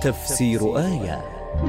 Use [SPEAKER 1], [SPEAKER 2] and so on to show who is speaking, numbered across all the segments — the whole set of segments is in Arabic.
[SPEAKER 1] تفسير آية.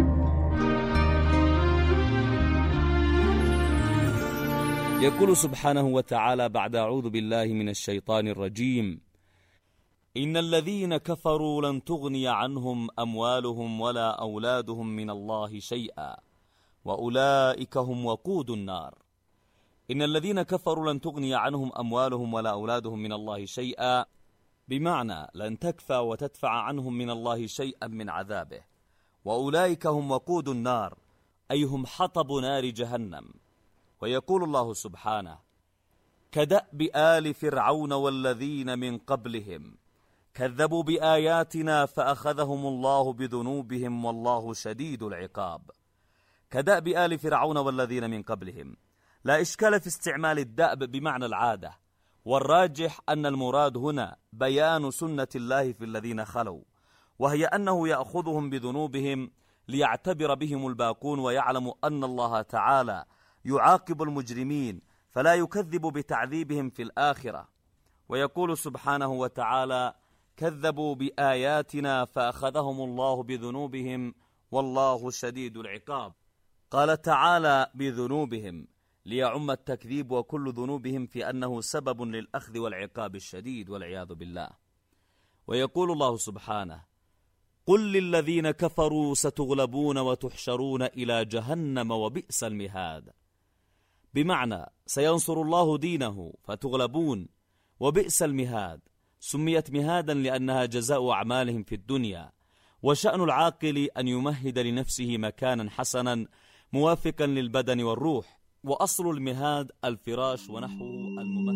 [SPEAKER 1] يقول سبحانه وتعالى بعد أعوذ بالله من الشيطان الرجيم: إن الذين كفروا لن تغني عنهم أموالهم ولا أولادهم من الله شيئا وأولئك هم وقود النار. إن الذين كفروا لن تغني عنهم أموالهم ولا أولادهم من الله شيئا، بمعنى لن تكفى وتدفع عنهم من الله شيئا من عذابه. وأولئك هم وقود النار، أي هم حطب نار جهنم. ويقول الله سبحانه: كدأب آل فرعون والذين من قبلهم كذبوا بآياتنا فأخذهم الله بذنوبهم والله شديد العقاب. كدأب آل فرعون والذين من قبلهم، لا إشكال في استعمال الدأب بمعنى العادة، والراجح أن المراد هنا بيان سنة الله في الذين خلوا، وهي أنه يأخذهم بذنوبهم ليعتبر بهم الباقون ويعلم أن الله تعالى يعاقب المجرمين فلا يكذب بتعذيبهم في الآخرة. ويقول سبحانه وتعالى: كذبوا بآياتنا فأخذهم الله بذنوبهم والله شديد العقاب. قال تعالى بذنوبهم ليعم التكذيب وكل ذنوبهم في أنه سبب للأخذ والعقاب الشديد والعياذ بالله. ويقول الله سبحانه: قل للذين كفروا ستغلبون وتحشرون إلى جهنم وبئس المهاد، بمعنى سينصر الله دينه فتغلبون، وبئس المهاد سميت مهادا لأنها جزاء أعمالهم في الدنيا، وشأن العاقل أن يمهد لنفسه مكانا حسنا موافقا للبدن والروح، وأصل المهاد الفراش ونحوه الممهد.